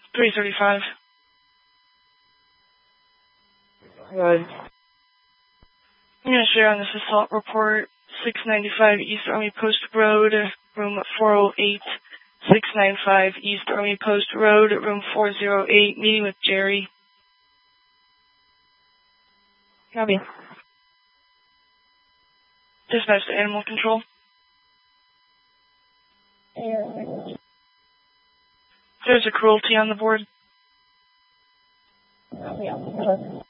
335. Good. I'm going to share on this assault report. 695 East Army Post Road, room 408. 695 East Army Post Road, room 408, meeting with Jerry. Copy. Dispatch to Animal Control. There's a cruelty on the board. Yeah.